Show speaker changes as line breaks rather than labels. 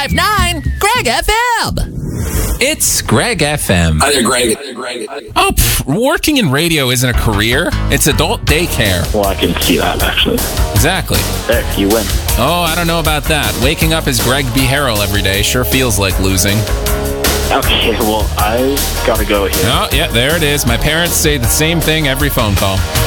105.9 Greg FM.
It's Greg FM.
Hi there, Greg.
Oh, working in radio isn't a career. It's adult daycare.
Well, I can see that, actually.
Exactly.
There, you win.
Oh, I don't know about that. Waking up as Greg B. Harrell every day sure feels like losing.
Okay, well, I gotta go here.
Oh, yeah, there it is. My parents say the same thing every phone call.